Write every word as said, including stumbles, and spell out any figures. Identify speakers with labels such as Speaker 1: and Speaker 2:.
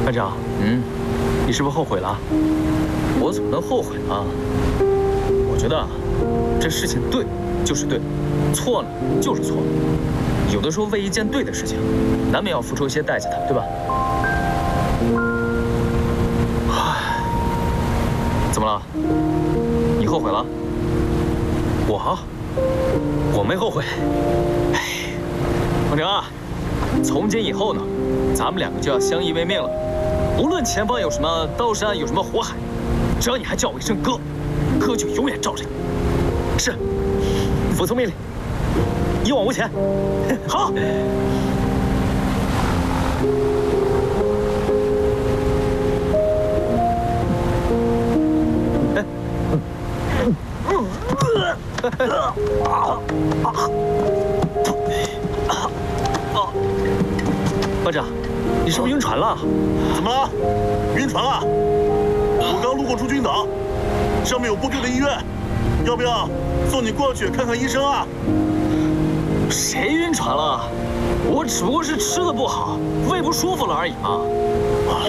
Speaker 1: 班长，嗯，你是不是后悔了？我怎么能后悔呢？我觉得啊，这事情对就是对，错呢就是错。有的时候为一件对的事情，难免要付出一些代价的，对吧？唉，怎么了？你后悔了？我，我没后悔。哎，孟哲啊，从今以后呢，咱们两个就要相依为命了。无论前方有什么刀山，有什么火海，只要你还叫我一声哥，哥就永远罩着你。是，服从命令，一往无前。好。班长，你是不是晕船了？
Speaker 2: 怎么了？晕船了？我刚路过驻军岛，上面有部队的医院，要不要送你过去看看医生啊？
Speaker 1: 谁晕船了？我只不过是吃的不好，胃不舒服了而已嘛。